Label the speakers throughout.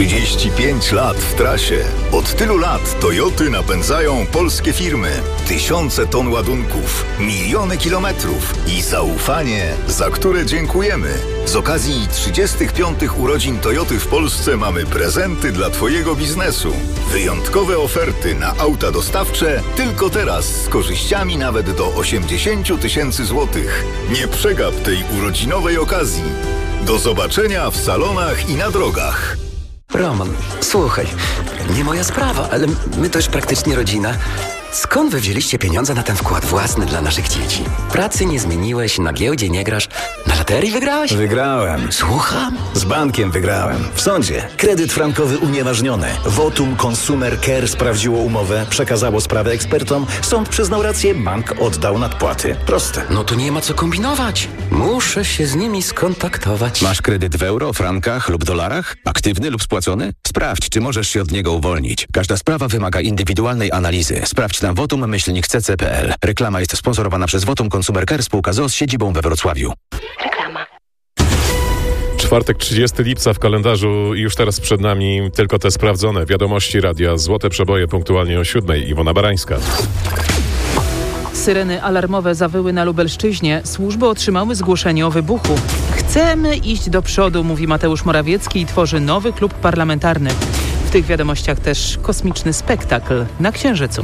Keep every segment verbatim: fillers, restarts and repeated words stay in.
Speaker 1: trzydzieści pięć lat w trasie. Od tylu lat Toyoty napędzają polskie firmy. Tysiące ton ładunków, miliony kilometrów i zaufanie, za które dziękujemy. Z okazji trzydziestych piątych urodzin Toyoty w Polsce mamy prezenty dla Twojego biznesu. Wyjątkowe oferty na auta dostawcze tylko teraz z korzyściami nawet do osiemdziesiąt tysięcy złotych. Nie przegap tej urodzinowej okazji. Do zobaczenia w salonach i na drogach.
Speaker 2: Roman, słuchaj, nie moja sprawa, ale my to już praktycznie rodzina. Skąd wy wzięliście pieniądze na ten wkład własny dla naszych dzieci? Pracy nie zmieniłeś, na giełdzie nie grasz, na loterii wygrałeś?
Speaker 3: Wygrałem.
Speaker 2: Słucham?
Speaker 3: Z bankiem wygrałem. W sądzie. Kredyt frankowy unieważniony. Votum Consumer Care sprawdziło umowę, przekazało sprawę ekspertom, sąd przyznał rację, bank oddał nadpłaty. Proste.
Speaker 2: No to nie ma co kombinować. Muszę się z nimi skontaktować.
Speaker 4: Masz kredyt w euro, frankach lub dolarach? Aktywny lub spłacony? Sprawdź, czy możesz się od niego uwolnić. Każda sprawa wymaga indywidualnej analizy. Sprawdź na votum myślnik c c kropka p l. Reklama jest sponsorowana przez Votum Consumer Care, spółka z o o z siedzibą we Wrocławiu.
Speaker 5: Reklama.
Speaker 6: Czwartek, trzydziestego lipca w kalendarzu i już teraz przed nami tylko te sprawdzone wiadomości radia Złote Przeboje punktualnie o siódmej. Iwona Barańska.
Speaker 7: Syreny alarmowe zawyły na Lubelszczyźnie. Służby otrzymały zgłoszenie o wybuchu. Chcemy iść do przodu, mówi Mateusz Morawiecki i tworzy nowy klub parlamentarny. W tych wiadomościach też kosmiczny spektakl na Księżycu.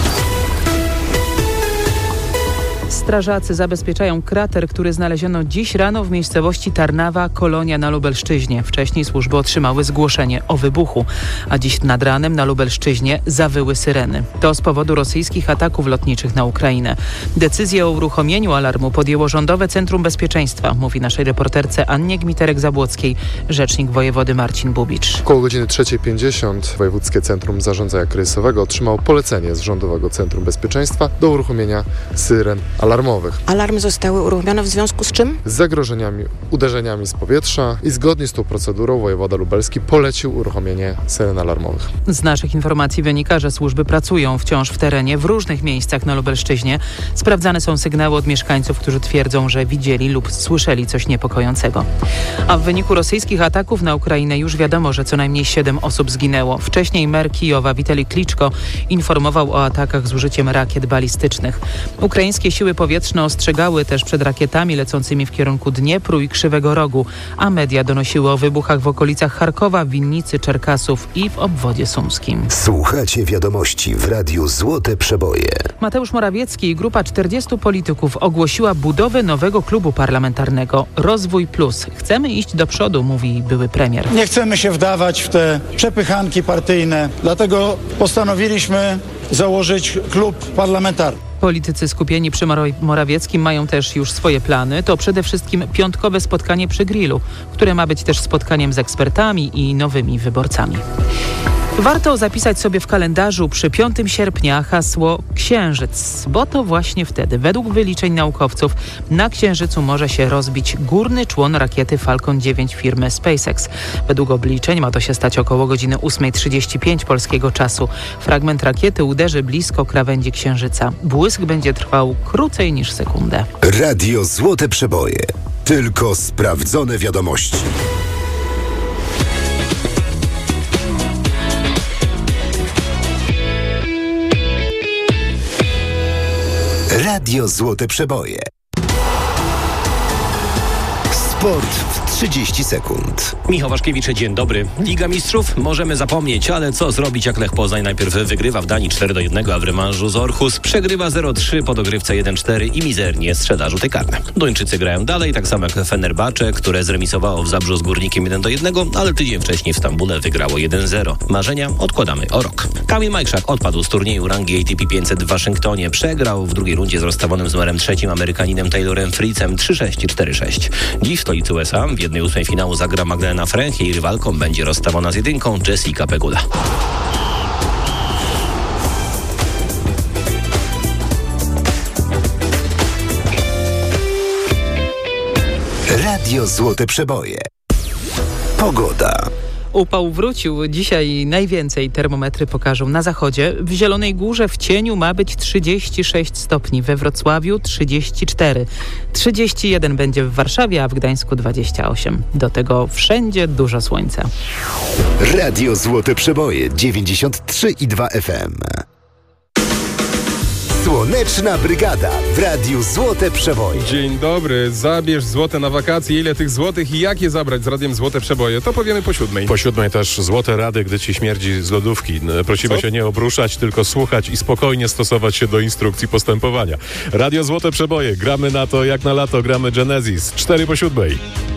Speaker 7: Strażacy zabezpieczają krater, który znaleziono dziś rano w miejscowości Tarnawa, Kolonia na Lubelszczyźnie. Wcześniej służby otrzymały zgłoszenie o wybuchu, a dziś nad ranem na Lubelszczyźnie zawyły syreny. To z powodu rosyjskich ataków lotniczych na Ukrainę. Decyzję o uruchomieniu alarmu podjęło Rządowe Centrum Bezpieczeństwa, mówi naszej reporterce Annie Gmiterek-Zabłockiej rzecznik wojewody Marcin Bubicz.
Speaker 8: Około godziny trzeciej pięćdziesiąt Wojewódzkie Centrum Zarządzania Kryzysowego otrzymało polecenie z Rządowego Centrum Bezpieczeństwa do uruchomienia syren alarmowych.
Speaker 5: Alarmy zostały uruchomione w związku z czym?
Speaker 8: Z zagrożeniami uderzeniami z powietrza i zgodnie z tą procedurą wojewoda lubelski polecił uruchomienie syren alarmowych.
Speaker 7: Z naszych informacji wynika, że służby pracują wciąż w terenie w różnych miejscach na Lubelszczyźnie. Sprawdzane są sygnały od mieszkańców, którzy twierdzą, że widzieli lub słyszeli coś niepokojącego. A w wyniku rosyjskich ataków na Ukrainę już wiadomo, że co najmniej siedem osób zginęło. Wcześniej mer Kijowa Witali Kliczko informował o atakach z użyciem rakiet balistycznych. Ukraińskie siły powietrzne ostrzegały też przed rakietami lecącymi w kierunku Dniepru i Krzywego Rogu, a media donosiły o wybuchach w okolicach Charkowa, Winnicy, Czerkasów i w obwodzie sumskim.
Speaker 9: Słuchacie wiadomości w Radiu Złote Przeboje.
Speaker 7: Mateusz Morawiecki i grupa czterdziestu polityków ogłosiła budowę nowego klubu parlamentarnego Rozwój Plus. Chcemy iść do przodu, mówi były premier.
Speaker 10: Nie chcemy się wdawać w te przepychanki partyjne, dlatego postanowiliśmy założyć klub parlamentarny.
Speaker 7: Politycy skupieni przy Morawieckim mają też już swoje plany. To przede wszystkim piątkowe spotkanie przy grillu, które ma być też spotkaniem z ekspertami i nowymi wyborcami. Warto zapisać sobie w kalendarzu przy piątego sierpnia hasło Księżyc, bo to właśnie wtedy, według wyliczeń naukowców, na Księżycu może się rozbić górny człon rakiety Falcon dziewięć firmy SpaceX. Według obliczeń ma to się stać około godziny ósmej trzydzieści pięć polskiego czasu. Fragment rakiety uderzy blisko krawędzi Księżyca. Błysk będzie trwał krócej niż sekundę.
Speaker 9: Radio Złote Przeboje. Tylko sprawdzone wiadomości. Radio Złote Przeboje. Sport w trzydzieści sekund.
Speaker 11: Michał Waszkiewicz, dzień dobry. Liga Mistrzów? Możemy zapomnieć, ale co zrobić, jak Lech Poznań najpierw wygrywa w Danii cztery do jednego, a w rewanżu z Orhus przegrywa zero trzy po dogrywce jeden cztery i mizernie strzela rzuty karne. Duńczycy grają dalej, tak samo jak Fenerbahce, które zremisowało w Zabrzu z Górnikiem jeden do jednego, ale tydzień wcześniej w Stambule wygrało jeden zero. Marzenia odkładamy o rok. Kamil Majchrzak odpadł z turnieju rangi A T P pięćset w Waszyngtonie. Przegrał w drugiej rundzie z rozstawionym z numerem trzecim Amerykaninem Taylorem Fritzem trzy sześć i cztery sześć. Dziś w stolicy U S A w jednej ósmej finału zagra Magdalena Frech. Jej rywalką będzie rozstawiona z jedynką Jessica Pegula.
Speaker 9: Radio Złote Przeboje. Pogoda.
Speaker 7: Upał wrócił. Dzisiaj najwięcej termometry pokażą na zachodzie. W Zielonej Górze w cieniu ma być trzydzieści sześć stopni, we Wrocławiu trzydzieści cztery, trzydzieści jeden będzie w Warszawie, a w Gdańsku dwadzieścia osiem. Do tego wszędzie dużo słońca.
Speaker 9: Radio Złote Przeboje dziewięćdziesiąt trzy i dwa F M. Słoneczna Brygada w Radiu Złote Przeboje.
Speaker 6: Dzień dobry, zabierz złote na wakacje. Ile tych złotych i jak je zabrać z Radiem Złote Przeboje? To powiemy po siódmej. Po siódmej też złote rady, gdy ci śmierdzi z lodówki. Prosimy Co? się nie obruszać, tylko słuchać i spokojnie stosować się do instrukcji postępowania. Radio Złote Przeboje. Gramy na to jak na lato, gramy Genesis. Cztery po siódmej.